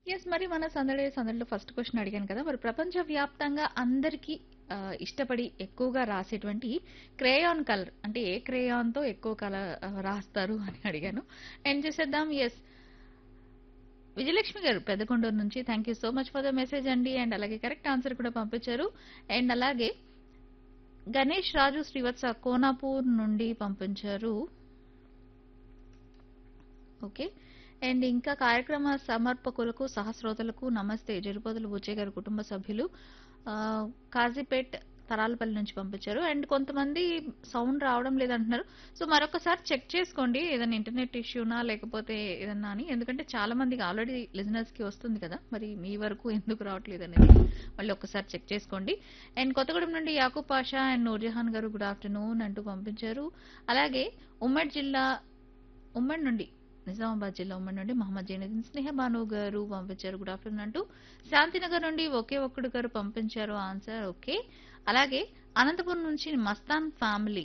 Yes. మరి మన సందడిలో ఫస్ట్ క్వెషన్ అడిగాను కదా! మరి ప్రపంచవ్యాప్తంగా అందరికీ ఇష్టపడి ఎక్కువగా రాసేటువంటి క్రేయాన్ కలర్ అంటే ఏ క్రేయాన్‌తో ఎక్కువ రాస్తారు అని అడిగాను. ఎండ్ చేసేద్దాం. యెస్. విజయలక్ష్మి గారు పెద్దకొండూరు నుంచి thank you so much for the message అండి. అండ్ అలాగే కరెక్ట్ ఆన్సర్ కూడా పంపించారు. అండ్ అలాగే గణేష్ రాజు శ్రీవత్స కోనాపూర్ నుండి పంపించారు. ఓకే. అండ్ ఇంకా కార్యక్రమ సమర్పకులకు, సహస్రోతలకు నమస్తే. జరుపతులు బుచ్చయ్య గారి కుటుంబ సభ్యులు కాజీపేట్ తరాలపల్లి నుంచి పంపించారు. అండ్ కొంతమంది సౌండ్ రావడం లేదంటున్నారు. సో మరొకసారి చెక్ చేసుకోండి. ఏదైనా ఇంటర్నెట్ ఇష్యూనా లేకపోతే ఏదన్నా అని. ఎందుకంటే చాలా మందికి ఆల్రెడీ లిజనర్స్ కి వస్తుంది కదా! మరి మీ వరకు ఎందుకు రావట్లేదు అనేది మళ్ళీ ఒక్కసారి చెక్ చేసుకోండి. అండ్ కొత్తగూడెం నుండి యాకూబ్ పాషా అండ్ నూర్జహాన్ గారు గుడ్ ఆఫ్టర్నూన్ అంటూ పంపించారు. అలాగే ఉమ్మడి నుండి నిజామాబాద్ జిల్లా ఉమ్మడి నుండి మహమ్మద్ జైనుద్దీన్ స్నేహబాను గారు పంపించారు గుడ్ ఆఫ్టర్నూన్ అంటూ. శాంతినగర్ నుండి ఒకే ఒక్కడు గారు పంపించారు ఆన్సర్. ఓకే. అలాగే అనంతపురం నుంచి మస్తాన్ ఫ్యామిలీ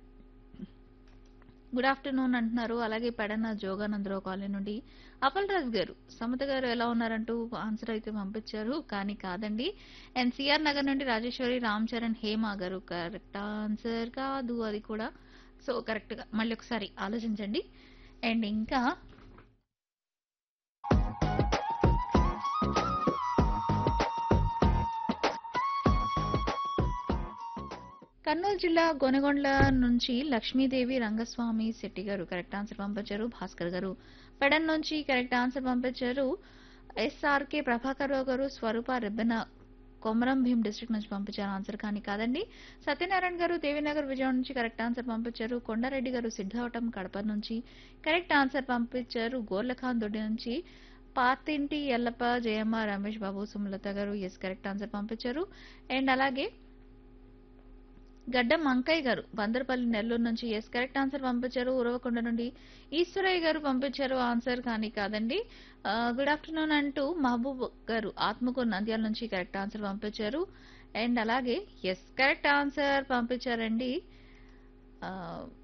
గుడ్ ఆఫ్టర్నూన్ అంటున్నారు. అలాగే పెడన జోగానందరావు కాలనీ నుండి అపల్ రాజ్ గారు సమత గారు ఎలా ఉన్నారంటూ ఆన్సర్ అయితే పంపించారు. కానీ కాదండి. అండ్ సిఆర్ నగర్ నుండి రాజేశ్వరి రామ్ చరణ్ హేమ గారు కరెక్ట్ ఆన్సర్ కాదు అది కూడా. సో కరెక్ట్ గా మళ్ళీ ఒకసారి ఆలోచించండి. అండ్ ఇంకా కర్నూలు జిల్లా గొనగొండ్ల నుంచి లక్ష్మీదేవి రంగస్వామి శెట్టి గారు కరెక్ట్ ఆన్సర్ పంపించారు. భాస్కర్ గారు పెడన్ నుంచి కరెక్ట్ ఆన్సర్ పంపించారు. ఎస్ఆర్కే ప్రభాకర్ రావు గారు స్వరూప రెబ్బెన కొమరం భీం డిస్ట్రిక్ట్ నుంచి పంపించారు ఆన్సర్. కానీ కాదండి. సత్యనారాయణ గారు దేవినగర్ విజయవాడ నుంచి కరెక్ట్ ఆన్సర్ పంపించారు. కొండారెడ్డి గారు సిద్ధవటం కడప నుంచి కరెక్ట్ ఆన్సర్ పంపించారు. గోర్లఖాన్ దొడ్డి నుంచి పాతింటి ఎల్లప్ప జయమ్మ రమేష్ బాబు సుమలత గారు ఎస్ కరెక్ట్ ఆన్సర్ పంపించారు. అండ్ అలాగే గడ్డం అంకయ్య గారు బందరపల్లి నెల్లూరు నుంచి ఎస్ కరెక్ట్ ఆన్సర్ పంపించారు. ఉరవకొండ నుండి ఈశ్వరయ్య గారు పంపించారు ఆన్సర్. కానీ కాదండి. గుడ్ ఆఫ్టర్నూన్ అంటూ మహబూబ్ గారు ఆత్మకూరు నంద్యాల నుంచి కరెక్ట్ ఆన్సర్ పంపించారు. అండ్ అలాగే ఎస్ కరెక్ట్ ఆన్సర్ పంపించారండి.